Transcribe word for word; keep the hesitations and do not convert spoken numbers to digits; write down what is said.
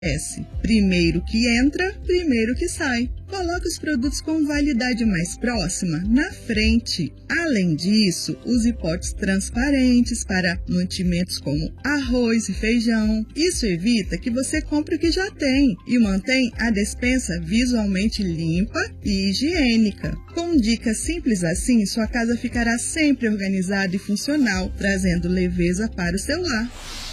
acontece? Primeiro que entra, primeiro que sai. Coloque os produtos com validade mais próxima na frente. Além disso, use potes transparentes para mantimentos como arroz e feijão. Isso evita que você compre o que já tem e mantém a despensa visualmente limpa e higiênica. Com dicas simples assim, sua casa ficará sempre organizada e funcional, trazendo leveza para o seu lar.